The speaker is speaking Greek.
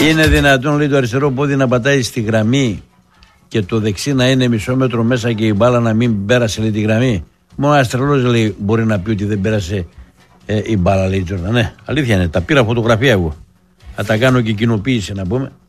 Είναι δυνατόν, λέει, το αριστερό πόδι να πατάει στη γραμμή και το δεξί να είναι μισό μέτρο μέσα και η μπάλα να μην πέρασε, λέει, τη γραμμή? Μόνο ένας τρελός, λέει, μπορεί να πει ότι δεν πέρασε η μπάλα, λέει Τζόρνταν. Ναι, αλήθεια είναι. Τα πήρα φωτογραφία εγώ. Θα τα κάνω και κοινοποίηση, να πούμε.